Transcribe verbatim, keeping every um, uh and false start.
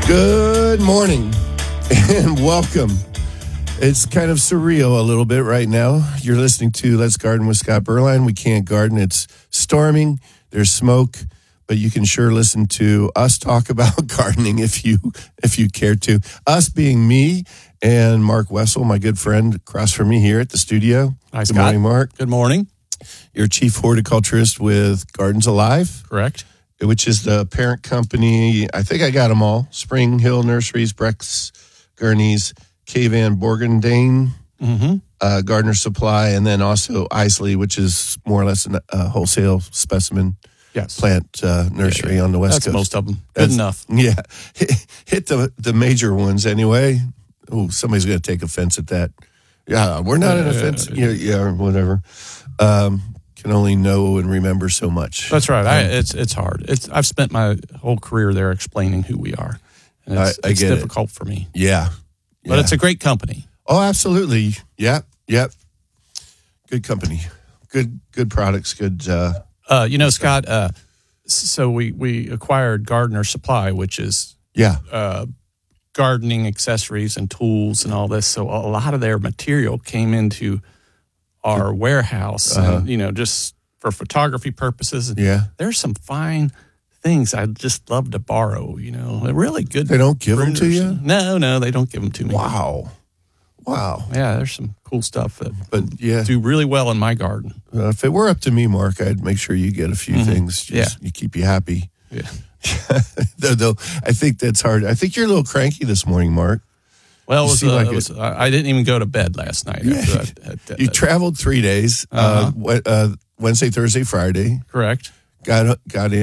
Good morning and welcome. It's kind of surreal a little bit right now. You're listening to Let's Garden with Scott Berline. We can't garden. It's storming. There's smoke, but you can sure listen to us talk about gardening if you if you care to. Us being me and Mark Wessel, my good friend across from me here at the studio. Hi, Good Scott. morning, Mark. Good morning. You're chief horticulturist with Gardens Alive, Correct. which is the parent company. I think I got them all. Spring Hill Nurseries, Brex, Gurney's, K Van Borgendane, Mm-hmm. uh, Gardener Supply, and then also Isley, which is more or less a uh, wholesale specimen Yes. plant uh, nursery Yeah, yeah. on the West That's Coast. most of them. Good That's- enough. Yeah. Hit, hit the, the major ones anyway. Oh, somebody's going to take offense at that. Yeah, we're not an Uh, offense. Yeah, yeah, whatever. Um, can only know and remember so much. That's right. I, it's it's hard. It's I've spent my whole career there explaining who we are. And it's, I- I it's get it. difficult for me. Yeah. But yeah. it's a great company. Oh, absolutely. Yep. Yep. Good company. Good good products. Good. Uh, Uh, you know, Scott, uh, so we, we acquired Gardener Supply, which is yeah. uh, gardening accessories and tools and all this. So a lot of their material came into our warehouse, Uh-huh. and, you know, just for photography purposes. And Yeah. there's some fine things I'd just love to borrow, you know. They're really good. They don't give them to pruners. you? No, no, they don't give them to me. Wow. Wow. Yeah, there's some cool stuff that But yeah, do really well in my garden. uh, if it were up to me, Mark, I'd make sure you get a few Mhm. things. Just, Yeah. You keep you happy. Yeah. though, though, I think that's hard. I think you're a little cranky this morning, Mark. Well, it You was, seem uh, like it was, I I didn't even go to bed last night. Yeah. After I, had, uh, You traveled three days, Uh-huh. uh, Wed- uh, Wednesday, Thursday, Friday. correct. Got got in.